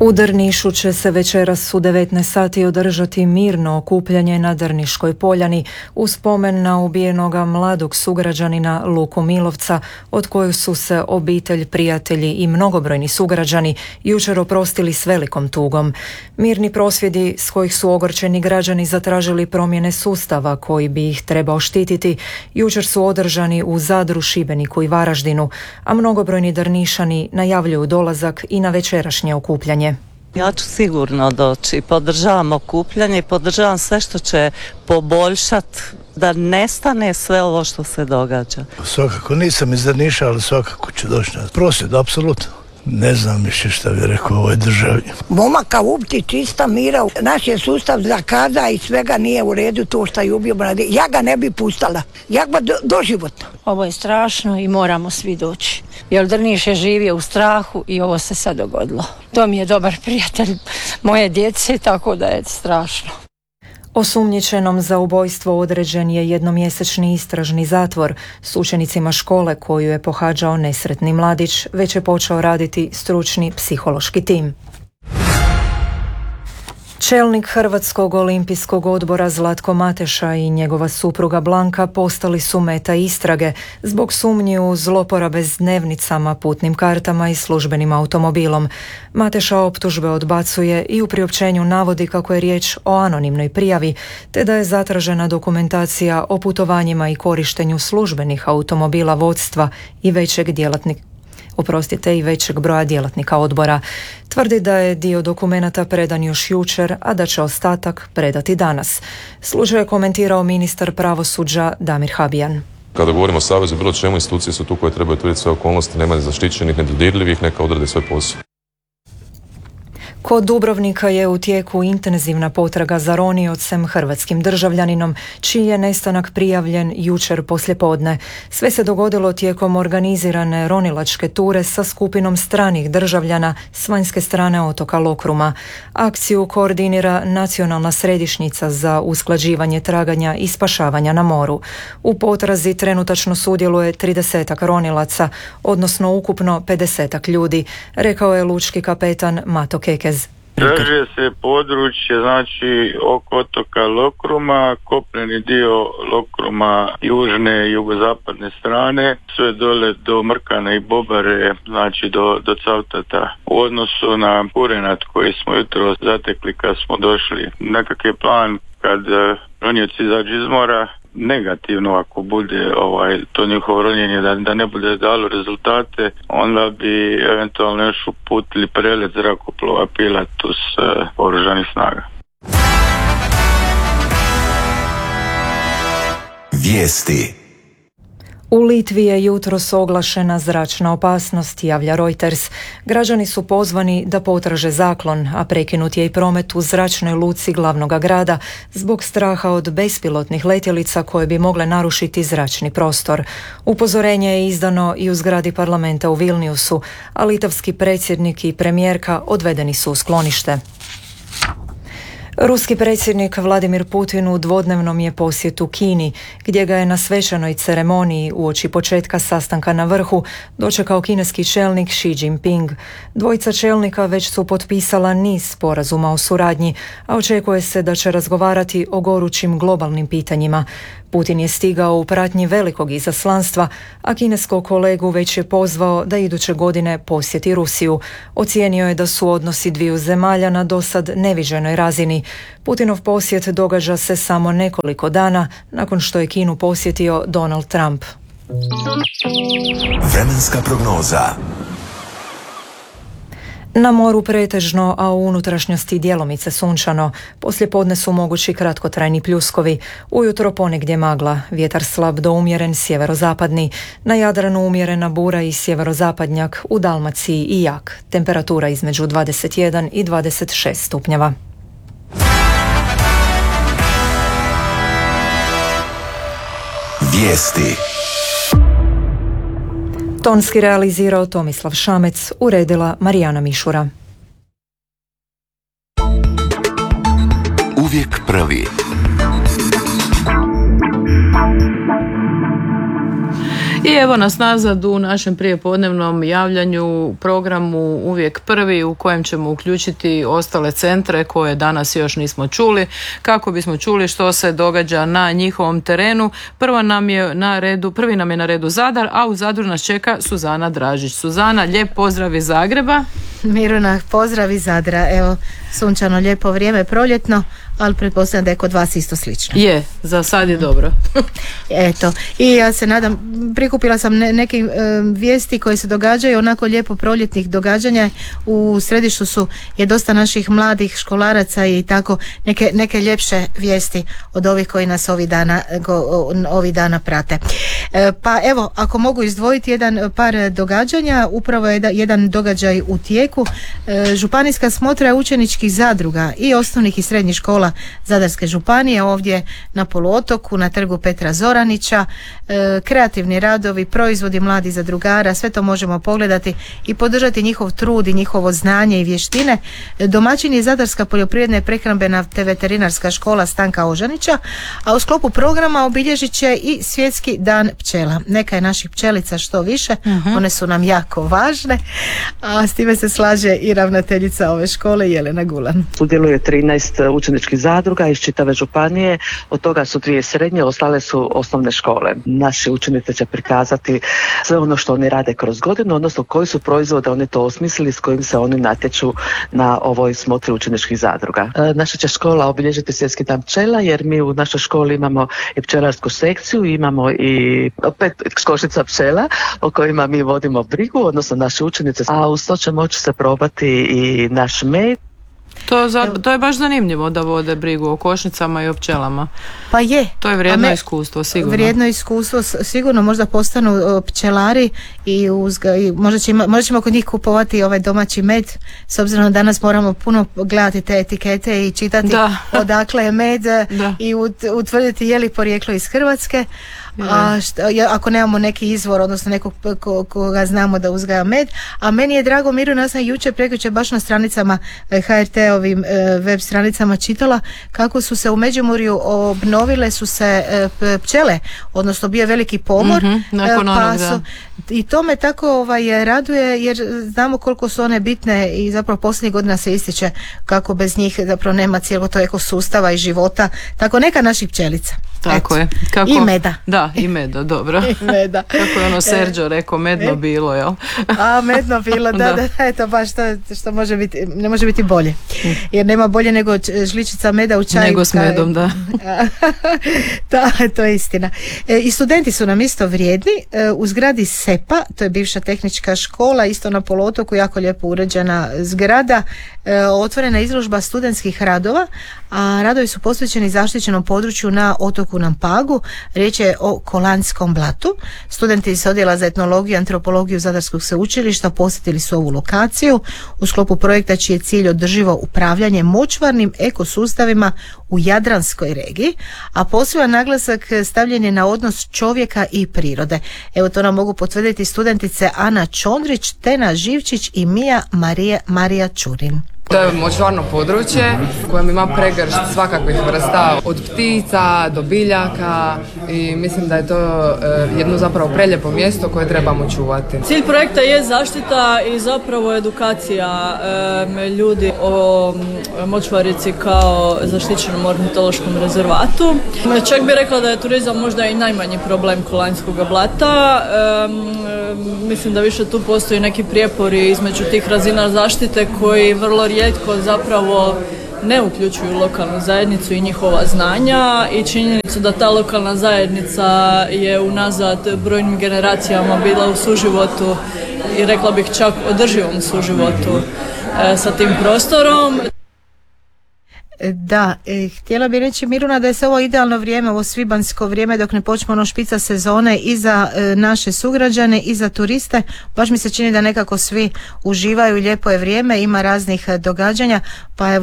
U Drnišu će se večeras u 19 sati održati mirno okupljanje na Drniškoj poljani u spomen na ubijenoga mladog sugrađanina Luku Milovca, od kojeg su se obitelj, prijatelji i mnogobrojni sugrađani jučer oprostili s velikom tugom. Mirni prosvjedi s kojih su ogorčeni građani zatražili promjene sustava koji bi ih trebao štititi jučer su održani u Zadru, Šibeniku i Varaždinu, a mnogobrojni Drnišani najavljuju dolazak i na večerašnje okupljanje. Ja ću sigurno doći, podržavam okupljanje i podržavam sve što će poboljšati da nestane sve ovo što se događa. Svakako nisam iz Drniša, ali svakako ću doći na prosvjed, apsolutno. Ne znam više šta bi rekao u ovoj državi. Momaka upti čista mira, naš je sustav zakaza i svega nije u redu to što je ubio. Ja ga ne bi pustala, ja ga doživotno. Ovo je strašno i moramo svi doći. Jer Drniš je živio u strahu i ovo se sad dogodilo. To mi je dobar prijatelj moje djece, tako da je strašno. Osumnjičenom za ubojstvo određen je jednomjesečni istražni zatvor. S učenicima škole koju je pohađao nesretni mladić već je počeo raditi stručni psihološki tim. Čelnik Hrvatskog olimpijskog odbora Zlatko Mateša i njegova supruga Blanka postali su meta istrage zbog sumnji u zloporabe s dnevnicama, putnim kartama i službenim automobilom. Mateša optužbe odbacuje i u priopćenju navodi kako je riječ o anonimnoj prijavi, te da je zatražena dokumentacija o putovanjima i korištenju službenih automobila vodstva i većeg broja djelatnika odbora. Tvrdi da je dio dokumenata predan još jučer, a da će ostatak predati danas. Slučaj je komentirao ministar pravosuđa Damir Habijan. Kada govorimo o savezu, bilo čemu, institucije su tu koje trebaju utvrditi sve okolnosti, nema zaštićenih, nedodirljivih, neka odrade svoj posao. Kod Dubrovnika je u tijeku intenzivna potraga za roniocem, hrvatskim državljaninom, čiji je nestanak prijavljen jučer poslijepodne. Sve se dogodilo tijekom organizirane ronilačke ture sa skupinom stranih državljana s vanjske strane otoka Lokruma. Akciju koordinira Nacionalna središnjica za usklađivanje traganja i spašavanja na moru. U potrazi trenutačno sudjeluje 30-ak ronilaca, odnosno ukupno 50-ak ljudi, rekao je lučki kapetan Mato Kekez. Traže se područje, znači oko otoka Lokruma, kopneni dio Lokruma južne i jugozapadne strane, sve dole do Mrkana i Bobare, znači do Cavtata. U odnosu na Kurenat koji smo jutro zatekli kad smo došli, nekakav je plan kad ronioci izađu iz mora, negativno ako bude to njihovo ronjenje da ne bude dalo rezultate, onda bi eventualno još uputili prelet zrakoplova Pilatus oružanih snaga. Vijesti. U Litvi je jutros oglašena zračna opasnost, javlja Reuters. Građani su pozvani da potraže zaklon, a prekinut je i promet u zračnoj luci glavnoga grada zbog straha od bespilotnih letjelica koje bi mogle narušiti zračni prostor. Upozorenje je izdano i u zgradi parlamenta u Vilniusu, a litavski predsjednik i premijerka odvedeni su u sklonište. Ruski predsjednik Vladimir Putin u dvodnevnom je posjetu Kini, gdje ga je na svečanoj ceremoniji uoči početka sastanka na vrhu dočekao kineski čelnik Xi Jinping. Dvojica čelnika već su potpisala niz sporazuma o suradnji, a očekuje se da će razgovarati o gorućim globalnim pitanjima. Putin je stigao u pratnji velikog izaslanstva, a kineskog kolegu već je pozvao da iduće godine posjeti Rusiju. Ocijenio je da su odnosi dviju zemalja na dosad neviđenoj razini. Putinov posjet događa se samo nekoliko dana nakon što je Kinu posjetio Donald Trump. Vremenska prognoza. Na moru pretežno, a u unutrašnjosti djelomice sunčano. Poslijepodne su mogući kratkotrajni pljuskovi. Ujutro ponegdje magla, vjetar slab do umjeren sjeverozapadni. Na Jadranu umjerena bura i sjeverozapadnjak, u Dalmaciji i jak. Temperatura između 21 i 26 stupnjeva. Vijesti. Tonski realizirao Tomislav Šamec, uredila Marijana Mišura. Uvijek prvi. I evo nas nazad u našem prijepodnevnom javljanju, programu Uvijek prvi, u kojem ćemo uključiti ostale centre koje danas još nismo čuli, kako bismo čuli što se događa na njihovom terenu. Prvi nam je na redu Zadar, a u Zadru nas čeka Suzana Dražić. Suzana, lijep pozdrav iz Zagreba. Miruna, pozdrav iz Zadra. Evo, sunčano, lijepo vrijeme, proljetno, ali pretpostavljam da je kod vas isto slično. Je, za sad je dobro. Eto, i ja se nadam, prikupila sam neke vijesti koje se događaju, onako lijepo proljetnih događanja. U središtu je dosta naših mladih školaraca i tako neke ljepše vijesti od ovih koji nas ovih dana prate. Pa evo, ako mogu izdvojiti par događanja, upravo je jedan događaj u tijeku. Županijska smotra učeničkih zadruga i osnovnih i srednjih škola Zadarske županije ovdje na poluotoku, na trgu Petra Zoranića, kreativni radovi, proizvodi mladih zadrugara, sve to možemo pogledati i podržati njihov trud i njihovo znanje i vještine. Domaćin je Zadarska poljoprivredna i prehrambena te veterinarska škola Stanka Ožanića, a u sklopu programa obilježit će i Svjetski dan pčela. Neka je naših pčelica što više, one su nam jako važne, a s time se slaže i ravnateljica ove škole Jelena Gulan. Sudjeluje 13 učeničkih zadruga iz čitave županije, od toga su 2 srednje, ostale su osnovne škole. Naši učenici će prikazati sve ono što oni rade kroz godinu, odnosno koji su proizvode oni to osmislili, s kojim se oni natječu na ovoj smotri učeničkih zadruga. Naša će škola obilježiti Svjetski dan pčela, jer mi u našoj školi imamo i pčelarsku sekciju, imamo i 5 košnica pčela o kojima mi vodimo brigu, odnosno naši učenici, a uz to će moći se probati i naš med. To je baš zanimljivo da vode brigu o košnicama i o pčelama. Pa je. To je vrijedno iskustvo, sigurno. Vrijedno iskustvo, sigurno, možda postanu pčelari i možda ćemo kod njih kupovati ovaj domaći med, s obzirom da danas moramo puno gledati te etikete i čitati odakle je med i utvrditi je li porijeklo iz Hrvatske. Ako nemamo neki izvor, odnosno nekog koga znamo da uzgaja med. A meni je drago, Miruna, ja sam jučer prekjučer baš na stranicama HRT-ovim web stranicama čitala kako su se u Međimurju obnovile su se pčele, odnosno bio veliki pomor, i to me tako raduje, jer znamo koliko su one bitne i zapravo posljednjih godina se ističe kako bez njih zapravo nema cijelog tog ekosustava i života, tako neka naših pčelica. Tako je. I meda. Da, i meda, dobro. I meda. Kako je Sergio rekao, medno bilo, jel? A, medno bilo, da, eto baš što može biti, ne može biti bolje. Jer nema bolje nego žličica meda u čaju. Nego s medom, da. Da, to je istina. I studenti su nam isto vrijedni. U zgradi SEPA, to je bivša tehnička škola, isto na poluotoku, jako lijepo uređena zgrada, otvorena izložba studentskih radova, a radovi su posvećeni zaštićenom području na otoku Nampagu. Riječ je o Kolanskom blatu. Studenti iz odjela za etnologiju i antropologiju Zadarskog sveučilišta posjetili su ovu lokaciju u sklopu projekta čiji je cilj održivo upravljanje močvarnim ekosustavima u Jadranskoj regiji, a poseban naglasak stavljen je na odnos čovjeka i prirode. Evo, to nam mogu potvrditi studentice Ana Čondrić, Tena Živčić i Marija Čurin. To je močvarno područje u kojem ima pregršt svakakvih vrsta, od ptica do biljaka, i mislim da je to jedno zapravo prelijepo mjesto koje trebamo čuvati. Cilj projekta je zaštita i zapravo edukacija ljudi o močvarici kao zaštićenom ornitološkom rezervatu. Čak bih rekla da je turizam možda i najmanji problem Kolanjskog blata. Mislim da više tu postoji neki prijepori između tih razina zaštite koji vrlo rijetko zapravo ne uključuju lokalnu zajednicu i njihova znanja, i činjenicu da ta lokalna zajednica je unazad brojnim generacijama bila u suživotu i rekla bih čak održivom suživotu sa tim prostorom. Da, htjela bih reći, Miruna, da je se ovo idealno vrijeme, ovo svibanjsko vrijeme, dok ne počne ono špica sezone i za naše sugrađane i za turiste. Baš mi se čini da nekako svi uživaju, lijepo je vrijeme, ima raznih događanja, pa evo